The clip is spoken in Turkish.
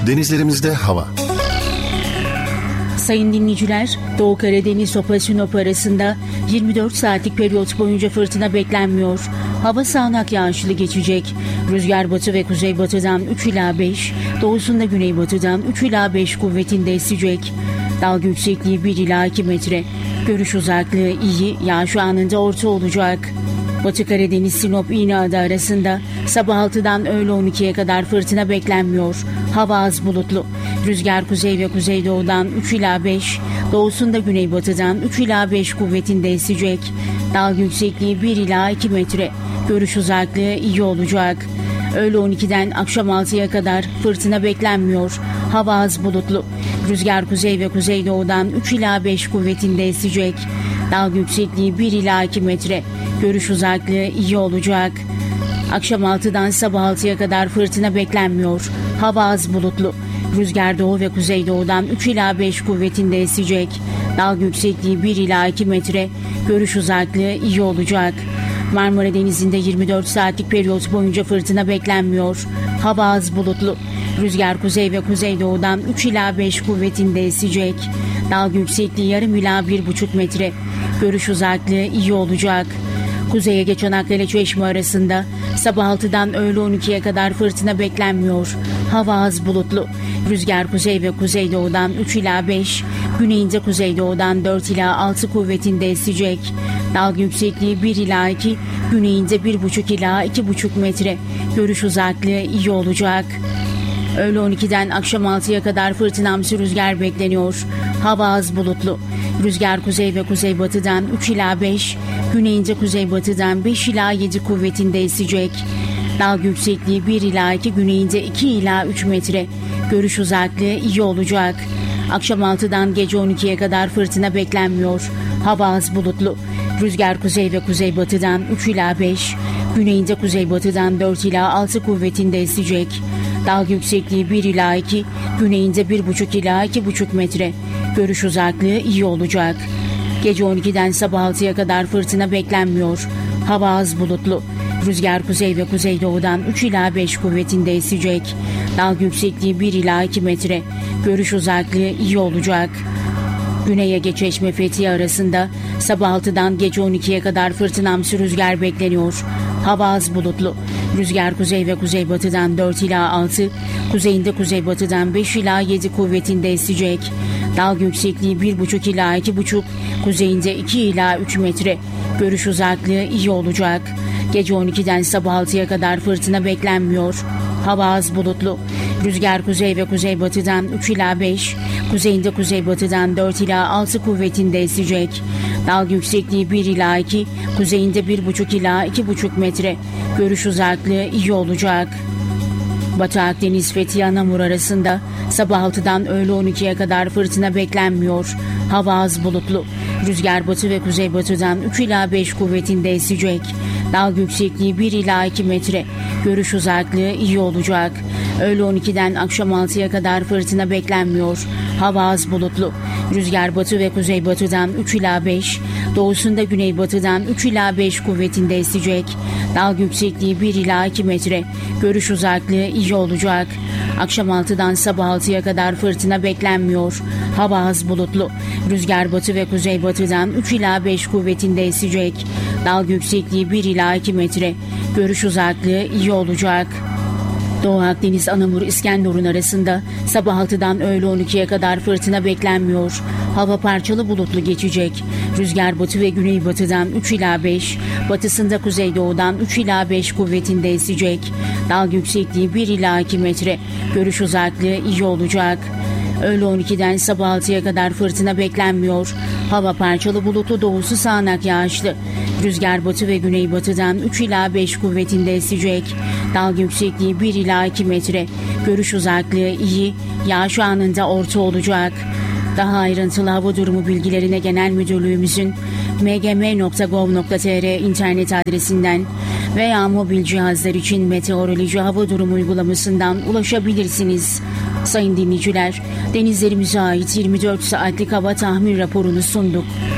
Denizlerimizde hava. Sayın dinleyiciler, Doğu Karadeniz Sopa Sinop arasında 24 saatlik periyot boyunca fırtına beklenmiyor. Hava sağanak yağışlı geçecek. Rüzgar batı ve kuzeybatıdan 3 ila 5, doğusunda güneybatıdan 3 ila 5 kuvvetinde esecek. Dalga yüksekliği 1 ila 2 metre. Görüş uzaklığı iyi, yağış anında orta olacak. Batı Karadeniz Sinop İğneada arasında sabah 6'dan öğle 12'ye kadar fırtına beklenmiyor. Hava az bulutlu. Rüzgar kuzey ve kuzeydoğudan 3 ila 5, doğusunda güneybatıdan 3 ila 5 kuvvetinde esecek. Dalga yüksekliği 1 ila 2 metre. Görüş uzaklığı iyi olacak. Öğle 12'den akşam 6'ya kadar fırtına beklenmiyor. Hava az bulutlu. Rüzgar kuzey ve kuzeydoğudan 3 ila 5 kuvvetinde esecek. Dalga yüksekliği 1 ila 2 metre. Görüş uzaklığı iyi olacak. Akşam 6'dan sabah 6'ya kadar fırtına beklenmiyor. Hava az bulutlu. Rüzgar doğu ve kuzeydoğudan 3 ila 5 kuvvetinde esecek. Dalga yüksekliği 1 ila 2 metre. Görüş uzaklığı iyi olacak. Marmara Denizi'nde 24 saatlik periyot boyunca fırtına beklenmiyor. Hava az bulutlu. Rüzgar kuzey ve kuzeydoğudan 3 ila 5 kuvvetinde esecek. Dalga yüksekliği yarım ila 1,5 metre. Görüş uzaklığı iyi olacak. Kuzeye geç Çanakkale Çeşme arasında sabah 6'dan öğle 12'ye kadar fırtına beklenmiyor. Hava az bulutlu. Rüzgar kuzey ve kuzeydoğudan 3 ila 5, güneyinde kuzeydoğudan 4 ila 6 kuvvetinde esecek. Dalga yüksekliği 1 ila 2, güneyinde 1,5 ila 2,5 metre. Görüş uzaklığı iyi olacak. Öğle 12'den akşam 6'ya kadar fırtınamsı rüzgar bekleniyor. Hava az bulutlu. Rüzgar kuzey ve kuzeybatıdan 3 ila 5, güneyinde kuzeybatıdan 5 ila 7 kuvvetinde esecek. Dalga yüksekliği 1 ila 2, güneyinde 2 ila 3 metre. Görüş uzaklığı iyi olacak. Akşam 6'dan gece 12'ye kadar fırtına beklenmiyor. Hava az bulutlu. Rüzgar kuzey ve kuzeybatıdan 3 ila 5, güneyinde kuzeybatıdan 4 ila 6 kuvvetinde esecek. Dalga yüksekliği 1 ila 2, güneyinde 1,5 ila 2,5 metre. Görüş uzaklığı iyi olacak. Gece 12'den sabah 6'ya kadar fırtına beklenmiyor. Hava az bulutlu. Rüzgar kuzey ve kuzeydoğudan 3 ila 5 kuvvetinde esecek. Dalga yüksekliği 1 ila 2 metre. Görüş uzaklığı iyi olacak. Güney Ege Çeşme Fethiye arasında sabah 6'dan gece 12'ye kadar fırtınamsı rüzgar bekleniyor. Hava az bulutlu. Rüzgar kuzey ve kuzeybatıdan 4 ila 6, kuzeyinde kuzeybatıdan 5 ila 7 kuvvetinde esecek. Dalga yüksekliği 1,5 ila 2,5, kuzeyinde 2 ila 3 metre. Görüş uzaklığı iyi olacak. Gece 12'den sabah 6'ya kadar fırtına beklenmiyor. Hava az bulutlu. Rüzgar kuzey ve kuzeybatıdan 3 ila 5, kuzeyinde kuzeybatıdan 4 ila 6 kuvvetinde esecek. Dalga yüksekliği 1 ila 2, kuzeyinde 1,5 ila 2,5 metre. Görüş uzaklığı iyi olacak. Batı Akdeniz Fethiye Anamur arasında sabah 6'dan öğle 12'ye kadar fırtına beklenmiyor. Hava az bulutlu. Rüzgar batı ve kuzeybatıdan 3 ila 5 kuvvetinde esecek. Dalga yüksekliği 1 ila 2 metre. Görüş uzaklığı iyi olacak. Öğle 12'den akşam 6'ya kadar fırtına beklenmiyor. Hava az bulutlu. Rüzgar batı ve kuzeybatıdan 3 ila 5, doğusunda güneybatıdan 3 ila 5 kuvvetinde esecek. Dalga yüksekliği 1 ila 2 metre. Görüş uzaklığı iyi olacak. Akşam 6'dan sabah 6'ya kadar fırtına beklenmiyor. Hava az bulutlu. Rüzgar batı ve kuzeybatıdan 3 ila 5 kuvvetinde esecek. Dalga yüksekliği 1 ila 2 metre. Görüş uzaklığı iyi olacak. Doğu Akdeniz Anamur İskenderun arasında sabah 6'dan öğle 12'ye kadar fırtına beklenmiyor. Hava parçalı bulutlu geçecek. Rüzgar batı ve güneybatıdan 3 ila 5, batısında kuzeydoğudan 3 ila 5 kuvvetinde esecek. Dalga yüksekliği 1 ila 2 metre. Görüş uzaklığı iyi olacak. Öğle 12'den sabah 6'ya kadar fırtına beklenmiyor. Hava parçalı bulutlu, doğusu sağanak yağışlı. Rüzgar batı ve güneybatıdan 3 ila 5 kuvvetinde esecek. Dalga yüksekliği 1 ila 2 metre. Görüş uzaklığı iyi, yağış anında orta olacak. Daha ayrıntılı hava durumu bilgilerine Genel Müdürlüğümüzün mgm.gov.tr internet adresinden veya mobil cihazlar için meteoroloji hava durumu uygulamasından ulaşabilirsiniz. Sayın dinleyiciler, denizlerimize ait 24 saatlik hava tahmin raporunu sunduk.